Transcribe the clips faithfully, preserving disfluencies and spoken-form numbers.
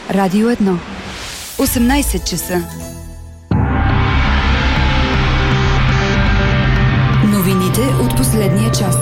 Радио едно. осемнайсет часа. Новините от последния час.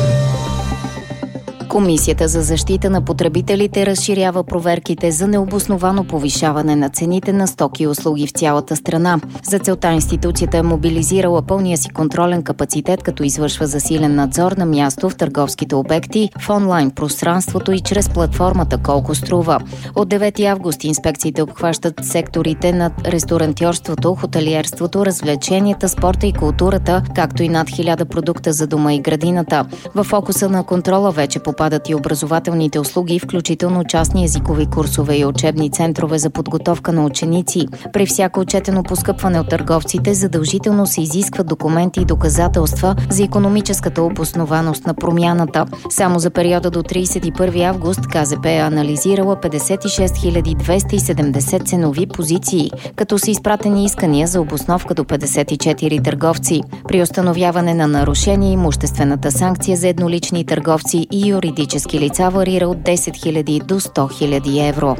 Комисията за защита на потребителите разширява проверките за необосновано повишаване на цените на стоки и услуги в цялата страна. За целта институцията е мобилизирала пълния си контролен капацитет, като извършва засилен надзор на място в търговските обекти, в онлайн пространството и чрез платформата Колко струва. От девети август инспекциите обхващат секторите на ресторантьорството, хотелиерството, развлеченията, спорта и културата, както и над хиляда продукта за дома и градината. В фокуса на контрола вече попадат и образователните услуги, включително частни езикови курсове и учебни центрове за подготовка на ученици. При всяко отчетено поскъпване от търговците задължително се изискват документи и доказателства за икономическата обоснованост на промяната. Само за периода до трийсет и първи август КЗП е анализирала петдесет и шест хиляди двеста и седемдесет ценови позиции, като са изпратени искания за обосновка до петдесет и четири търговци. При установяване на нарушение имуществената санкция за еднолични търговци и юридически лица варира от десет хиляди до сто хиляди евро.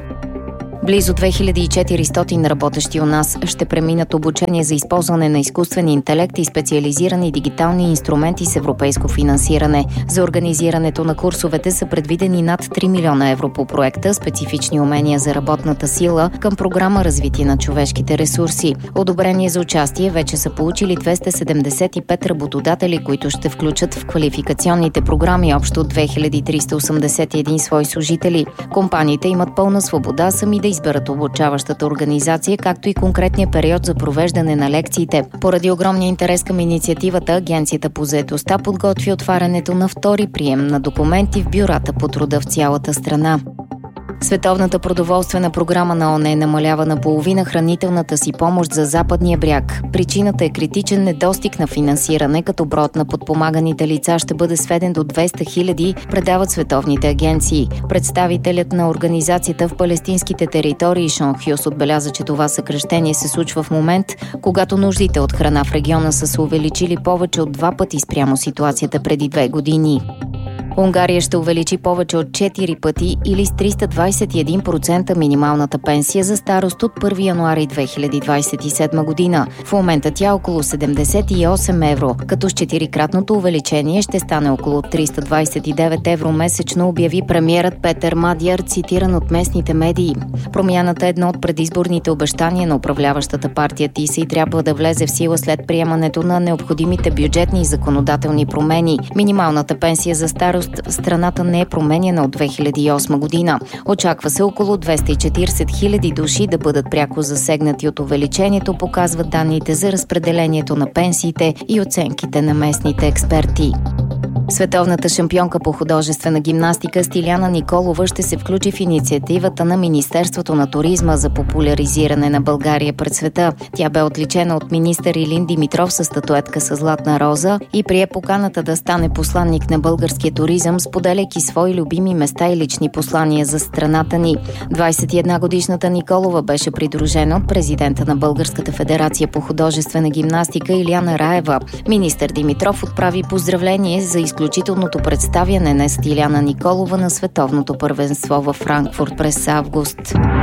Близо две хиляди и четиристотин работещи у нас ще преминат обучение за използване на изкуствен интелект и специализирани дигитални инструменти с европейско финансиране. За организирането на курсовете са предвидени над три милиона евро по проекта „Специфични умения за работната сила“ към програма „Развитие на човешките ресурси“. Одобрение за участие вече са получили двеста седемдесет и пет работодатели, които ще включат в квалификационните програми общо две хиляди триста осемдесет и един свои служители. Компаниите имат пълна свобода сами да изберат обучаващата организация, както и конкретния период за провеждане на лекциите. Поради огромния интерес към инициативата, Агенцията по заетостта подготви отварянето на втори прием на документи в бюрата по труда в цялата страна. Световната продоволствена програма на ООН намалява наполовина хранителната си помощ за Западния бряг. Причината е критичен недостиг на финансиране, като броят на подпомаганите лица ще бъде сведен до двеста хиляди, предават световните агенции. Представителят на организацията в палестинските територии Шон Хюс отбеляза, че това съкращение се случва в момент, когато нуждите от храна в региона са се увеличили повече от два пъти спрямо ситуацията преди две години. Унгария ще увеличи повече от четири пъти или с триста двадесет и един процента минималната пенсия за старост от първи януари две хиляди двадесет и седма година. В момента тя е около седемдесет и осем евро, като с четирикратното увеличение ще стане около триста двадесет и девет евро месечно, обяви премиерът Петър Мадяр, цитиран от местните медии. Промяната е едно от предизборните обещания на управляващата партия ТИСА и трябва да влезе в сила след приемането на необходимите бюджетни и законодателни промени. Минималната пенсия за старост в страната не е променена от две хиляди и осма година. Очаква се около двеста и четиридесет хиляди души да бъдат пряко засегнати от увеличението, показват данните за разпределението на пенсиите и оценките на местните експерти. Световната шампионка по художествена гимнастика Стиляна Николова ще се включи в инициативата на Министерството на туризма за популяризиране на България пред света. Тя бе отличена от министър Илин Димитров със статуетка със златна роза и прие поканата да стане посланник на българския туризъм, споделяйки свои любими места и лични послания за страната ни. двадесет и една годишната Николова беше придружена от президента на Българската федерация по художествена гимнастика Илияна Раева. Министър Димитров отправи поздравление за изключителното представяне на Стиляна Николова на световното първенство във Франкфурт през август.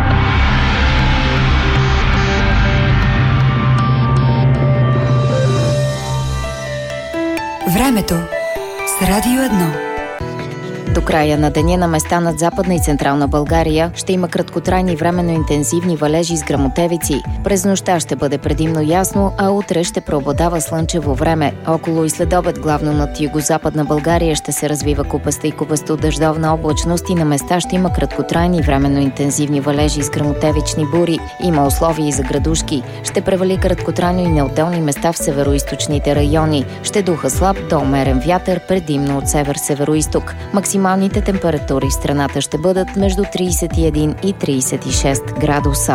Времето с Радио едно. До края на деня на места над Западна и Централна България ще има краткотрайни временно интензивни валежи с гръмотевици. През нощта ще бъде предимно ясно, а утре ще преобладава слънчево време. Около и следобед главно над югозападна България ще се развива купаста и купасто-дъждовна облачност и на места ще има краткотрайни временно интензивни валежи с гръмотевични бури. Има условия и за градушки. Ще превали краткотрайно и на отделни места в североизточните райони. Ще духа слаб до умерен вятър, предимно от север-североизток. Максималните температури в страната ще бъдат между тридесет и един и тридесет и шест градуса.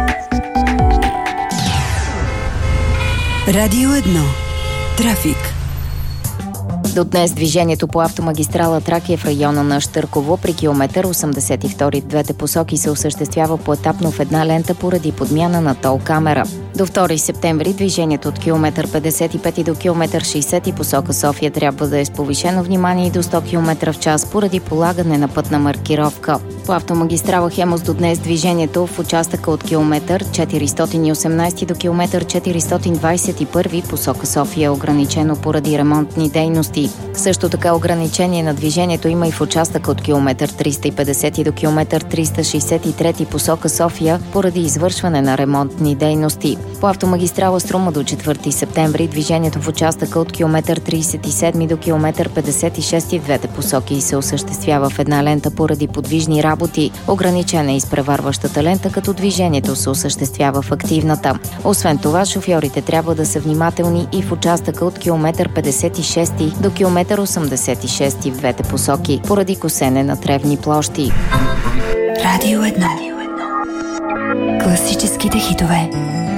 Радио едно. Трафик. До днес движението по автомагистрала Тракия в района на Щърково при километър осемдесет и втори в двете посоки се осъществява поетапно в една лента поради подмяна на тол камера. До втори септември движението от километър петдесет и пет до километър шейсет и посока София трябва да е с повишено внимание и до сто километра в час поради полагане на пътна маркировка. По автомагистрала Хемус до днес движението в участъка от километър четиристотин и осемнадесет до километър четиристотин двадесет и първи посока София е ограничено поради ремонтни дейности. Също така ограничение на движението има и в участъка от километър триста и петдесет до километър триста шейсет и три посока София поради извършване на ремонтни дейности. По автомагистрала Струма до четвърти септември движението в участъка от километър тридесет и седми до километър петдесет и шести в двете посоки се осъществява в една лента поради подвижни работи. Ограничена е изпреварващата лента, като движението се осъществява в активната. Освен това, шофьорите трябва да са внимателни и в участъка от километър петдесет и шести до километър осемдесет и шести в двете посоки поради косене на тревни площи. Радио едно. Класическите хитове.